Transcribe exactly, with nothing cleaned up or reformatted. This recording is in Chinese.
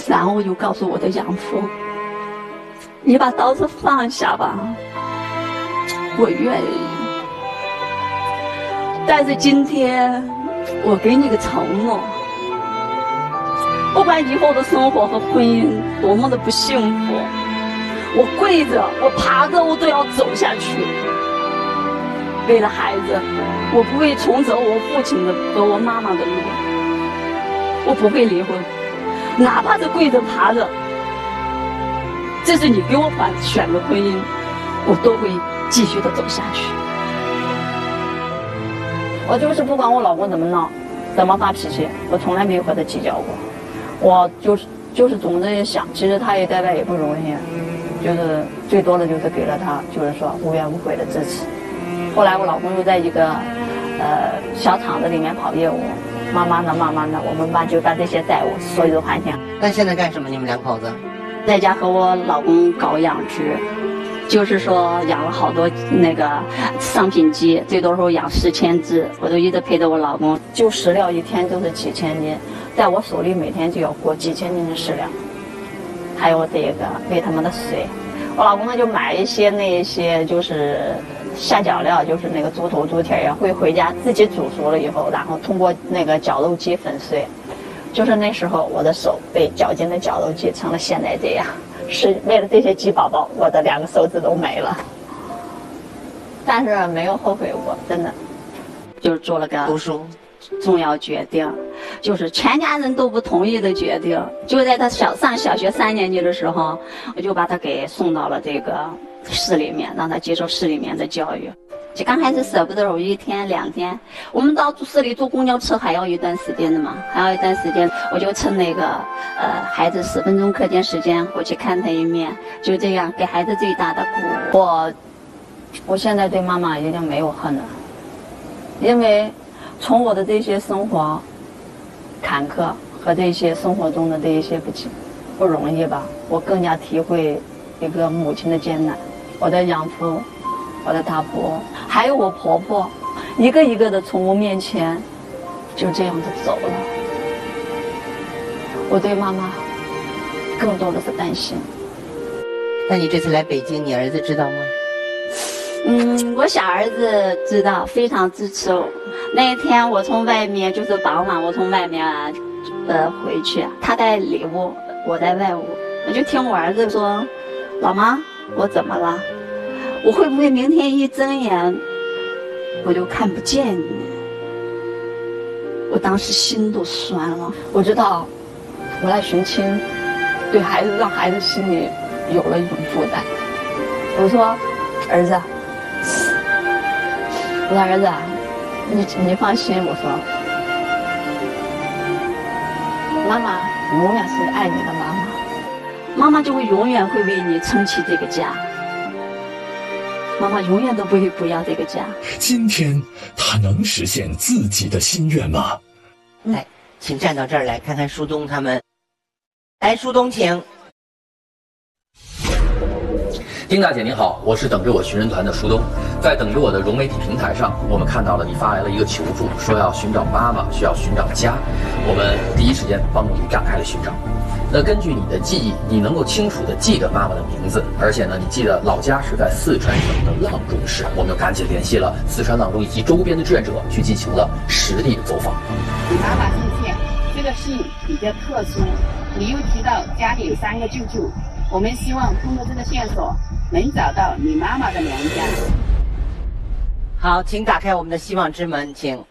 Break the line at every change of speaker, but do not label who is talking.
然后我就告诉我的养父：“你把刀子放下吧，我愿意。但是今天，我给你个承诺，不管以后的生活和婚姻多么的不幸福，我跪着，我爬着，我都要走下去。为了孩子，我不会重走我父亲的和我妈妈的路，我不会离婚，哪怕是跪着爬着。这是你给我选的婚姻，我都会继续的走下去。我就是不管我老公怎么闹，怎么发脾气，我从来没有和他计较过。我就是就是总在想，其实他也在外也不容易，就是最多的就是给了他就是说无怨无悔的支持。后来我老公又在一个呃小厂子里面跑业务，慢慢的慢慢的，我们班就把这些债务所有都还清。
那现在干什么？你们两口子
在家和我老公搞养殖。就是说养了好多那个商品鸡，最多时候养十千只，我都一直陪着我老公。就饲料一天都是几千斤，在我手里每天就要过几千斤的饲料，还有这个喂他们的水。我老公呢就买一些那些就是下脚料，就是那个猪头猪蹄儿，会回家自己煮熟了以后，然后通过那个绞肉机粉碎。就是那时候我的手被绞进了绞肉机，成了现在这样。是为了这些鸡宝宝，我的两个手指都没了，但是没有后悔过，真的，就是做了个
读书
重要决定，就是全家人都不同意的决定。就在他小上小学三年级的时候，我就把他给送到了这个市里面，让他接受市里面的教育。就刚开始舍不得，我一天两天，我们到市里坐公交车还要一段时间的嘛，还要一段时间，我就趁那个呃孩子十分钟课间时间，我去看他一面，就这样给孩子最大的鼓舞。我我现在对妈妈已经没有恨了，因为从我的这些生活坎坷和这些生活中的这一些不不容易吧，我更加体会一个母亲的艰难。我的养父，我的大伯，还有我婆婆，一个一个的从我面前就这样的走了。我对妈妈更多的是担心。
那你这次来北京，你儿子知道吗？
嗯，我小儿子知道，非常支持我。那一天我从外面就是傍晚，我从外面呃回去，他在里屋，我在外屋，我就听我儿子说：“老妈，我怎么了？我会不会明天一睁眼我就看不见你？”我当时心都酸了。我知道我来寻亲，对孩子让孩子心里有了一种负担。我说：“儿子，我说儿子，你你放心，我说，妈妈永远是爱你的妈妈，妈妈就会永远会为你撑起这个家。”妈妈永远都不会不要这个家。
今天他能实现自己的心愿吗？
来，请站到这儿来看看舒东他们。来，舒东，请。
丁大姐您好，我是等着我寻人团的舒东。在等着我的融媒体平台上，我们看到了你发来了一个求助，说要寻找妈妈，需要寻找家。我们第一时间帮助你展开了寻找。那根据你的记忆，你能够清楚地记得妈妈的名字，而且呢，你记得老家是在四川省的阆中市。我们又赶紧联系了四川阆中以及周边的志愿者，去进行了实地的走访。
你妈妈姓谢，这个姓比较特殊，你又提到家里有三个舅舅，我们希望通过这个线索能找到你妈妈的娘家。
好，请打开我们的希望之门，请。